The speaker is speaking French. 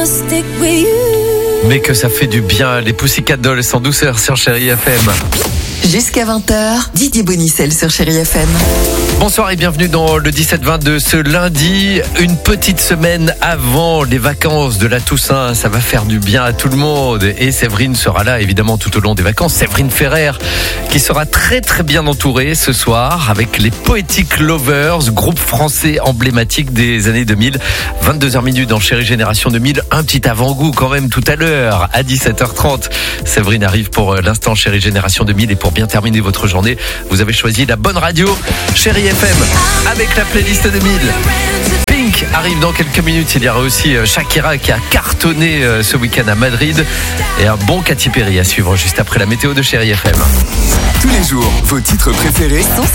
stick with you. Mais que ça fait du bien, les Pussycat Dolls en douceur sur Chérie FM. Jusqu'à 20h, Didier Bonicel sur Chérie FM. Bonsoir et bienvenue dans le 17-20 de ce lundi. Une petite semaine avant les vacances de la Toussaint. Ça va faire du bien à tout le monde. Et Séverine sera là évidemment tout au long des vacances. Séverine Ferrer qui sera très très bien entourée ce soir avec les Poetic Lovers, groupe français emblématique des années 2000. 22h dans Chérie Génération 2000. Un petit avant-goût quand même tout à l'heure à 17h30. Séverine arrive pour l'instant Chérie Génération 2000 et pour bien terminer votre journée, vous avez choisi la bonne radio, Chérie FM, avec la playlist 2000. Pink arrive dans quelques minutes. Il y aura aussi Shakira qui a cartonné ce week-end à Madrid. Et un bon Katy Perry à suivre juste après la météo de Chérie FM. Tous les jours, vos titres préférés Sont